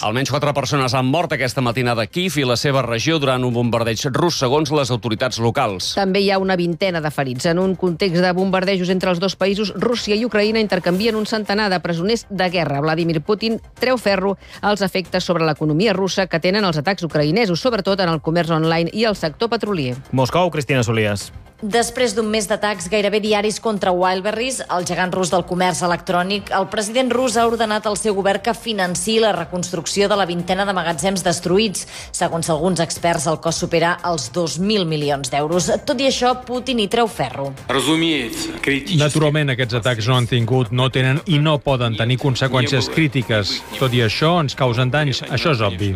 Almenys 4 persones han mort aquesta matinada a Kíev i la seva regió durant un bombardeig rus, segons les autoritats locals. També hi ha una vintena de ferits. En un context de bombardejos entre els dos països, Rússia i Ucraïna intercanvien un centenar de presoners de guerra. Vladimir Putin treu ferro als efectes sobre l'economia russa que tenen els atacs ucraïnesos, sobretot en el comerç online i el sector petrolier. Moscou, Cristina Solias. Després d'un mes d'atacs gairebé diaris contra Wildberries, el gegant rus del comerç electrònic, el president rus ha ordenat al seu govern que financiï la reconstrucció de la vintena de magatzems destruïts. Segons alguns experts, el cost supera els 2.000 milions d'euros. Tot i això, Putin hi treu ferro. Naturalment, aquests atacs no tenen i no poden tenir conseqüències crítiques. Tot i això, ens causen danys. Això és obvi.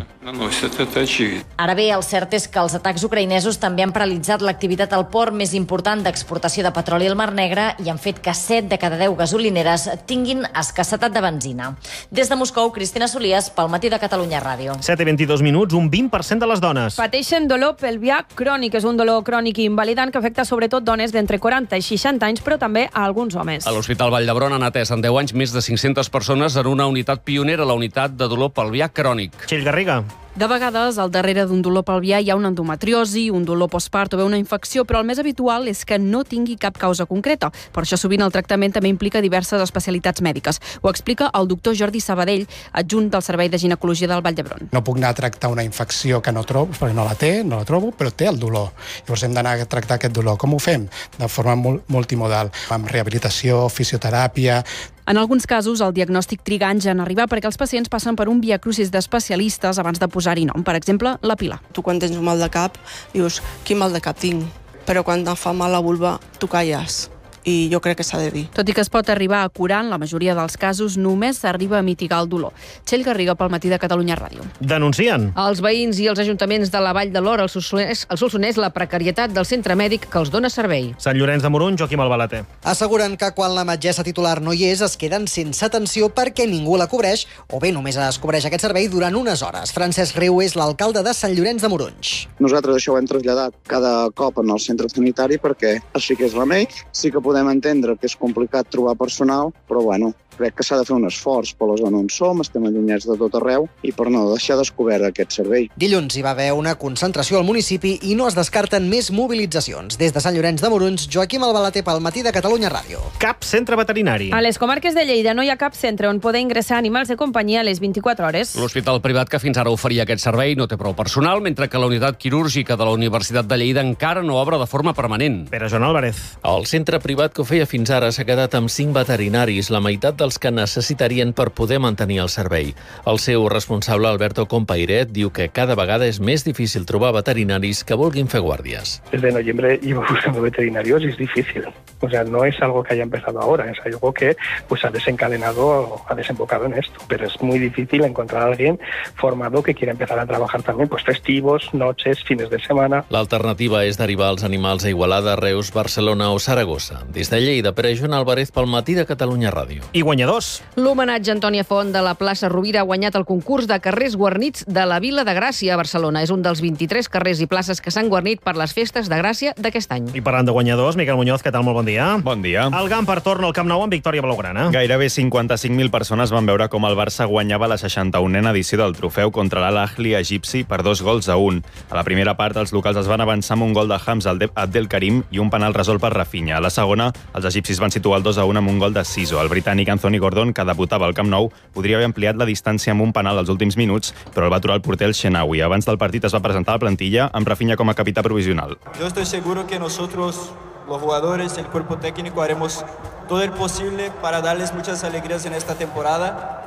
Ara bé, el cert és que els atacs ucraïnesos també han paralitzat l'activitat al port més important d'exportació de petroli al Mar Negre i han fet que 7 de cada 10 gasolineres tinguin escassetat de benzina. Des de Moscou, Cristina Solias, pel Matí de Catalunya Ràdio. 7:22 minuts, un 20% de les dones pateixen dolor pelvià crònic. És un dolor crònic i invalidant que afecta sobretot dones d'entre 40 i 60 anys, però també a alguns homes. A l'Hospital Vall d'Hebron han atès en 10 anys més de 500 persones en una unitat pionera, la unitat de dolor pelvià crònic. Txell Garriga. De vegades, al darrere d'un dolor pelvià hi ha una endometriosi, un dolor postpart o bé una infecció, però el més habitual és que no tingui cap causa concreta. Per això sovint el tractament també implica diverses especialitats mèdiques. Ho explica el doctor Jordi Sabadell, adjunt del Servei de Ginecologia del Vall d'Hebron. No puc anar a tractar una infecció que no trobo, perquè no la trobo, però té el dolor. Llavors hem d'anar a tractar aquest dolor. Com ho fem? De forma multimodal, amb rehabilitació, fisioteràpia. En alguns casos, el diagnòstic triga anys en arribar perquè els pacients passen per un viacrucis d'especialistes abans de posar-hi nom. Per exemple, la Pilar. Tu quan tens un mal de cap, dius, quin mal de cap tinc? Però quan et fa mal la vulva, tu calles. I jo crec que s'ha de dir. Tot i que es pot arribar a curar, en la majoria dels casos només s'arriba a mitigar el dolor. Txell Garriga pel Matí de Catalunya Ràdio. Denuncien. Els veïns i els ajuntaments de la Vall de l'Or, el Solsonès, la precarietat del centre mèdic que els dona servei. Sant Llorenç de Morunys, Joaquim Albalater. Asseguren que quan la metgessa titular no hi és, es queden sense atenció perquè ningú la cobreix, o bé només es cobreix aquest servei durant unes hores. Francesc Riu és l'alcalde de Sant Llorenç de Morunys. Nosaltres això ho hem traslladat cada cop en el centre sanitari perquè així que és remei. Sí que podem entendre que és complicat trobar personal, però bueno, crec que s'ha de fer un esforç per la zona on som, estem allunyats de tot arreu i per no deixar descobert aquest servei. Dilluns hi va haver una concentració al municipi i no es descarten més mobilitzacions. Des de Sant Llorenç de Morunys, Joaquim Albalater pel Matí de Catalunya Ràdio. Cap centre veterinari. A les comarques de Lleida no hi ha cap centre on poder ingressar animals de companyia a les 24 hores. L'hospital privat que fins ara oferia aquest servei no té prou personal, mentre que la unitat quirúrgica de la Universitat de Lleida encara no obre de forma permanent. Pere Joan Álvarez. El centre privat que ho feia fins ara s'ha quedat amb 5 veterinaris, la meitat dels que necessitarien per poder mantenir el servei. El seu responsable, Alberto Compairet, diu que cada vegada és més difícil trobar veterinaris que vulguin fer guàrdies. Desde noviembre llevo buscando veterinarios y es difícil. O sea, no es algo que haya empezado ahora, es algo que pues ha desencadenado, ha desembocado en esto. Pero es muy difícil encontrar a alguien formado que quiera empezar a trabajar también pues festivos, noches, fines de semana. L'alternativa és derivar els animals a Igualada, Reus, Barcelona o Saragossa. Des de Lleida, Pere Joan Álvarez pel Matí de Catalunya Ràdio. I guanyadors. L'homenatge a Antònia Font de la plaça Rovira ha guanyat el concurs de carrers guarnits de la Vila de Gràcia a Barcelona. És un dels 23 carrers i places que s'han guarnit per les festes de Gràcia d'aquest any. I parlant de guanyadors, Miquel Muñoz, què tal? Molt bon dia. Bon dia. El Gamper torna al Camp Nou amb victòria blaugrana. Gairebé 55.000 persones van veure com el Barça guanyava la 61a edició del trofeu contra l'Al-Ahli egipci per 2-1. A la primera part, els locals es van avançar amb un gol de Hamza Abdelkarim i un penal resolt per Rafinha. A la segona, els egipcis van situar el 2-1 amb un gol de Siso. El britànic Anthony Gordon, que debutava al Camp Nou, podria haver ampliat la distància amb un penal als últims minuts, però el va aturar el porter El Shenawi. Abans del partit es va presentar la plantilla amb Rafinha com a capità provisional. Yo estoy seguro que nosotros, los jugadores, el cuerpo técnico, haremos todo el posible para darles muchas alegrías en esta temporada.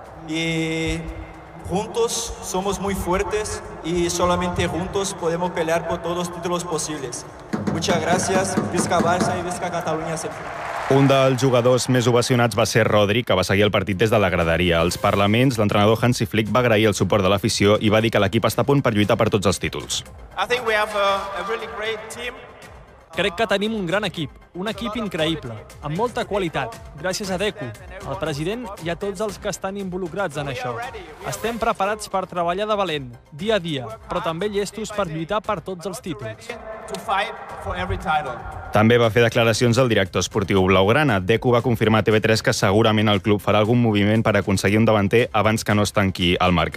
Y juntos somos muy fuertes y solamente juntos podemos pelear por todos los títulos posibles. Muchas gracias. Visca Barça y visca Catalunya sempre. Un dels jugadors més ovacionats va ser Rodri, que va seguir el partit des de la graderia. Als parlaments, l'entrenador Hansi Flick va agrair el suport de l'afició i va dir que l'equip està a punt per lluitar per tots els títols. Crec que tenim un gran equip, un equip increïble, amb molta qualitat, gràcies a Deco, al president i a tots els que estan involucrats en això. Estem preparats per treballar de valent, dia a dia, però també llestos per lluitar per tots els títols. També va fer declaracions el director esportiu blaugrana. Deco va confirmar a TV3 que segurament el club farà algun moviment per aconseguir un davanter abans que no es tanqui el mercat.